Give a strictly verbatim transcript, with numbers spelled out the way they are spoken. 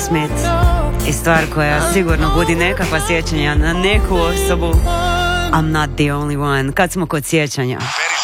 Smith i stvar koja sigurno budi nekakva sjećanja na neku osobu. I'm not the only one. Kad smo kod sjećanja.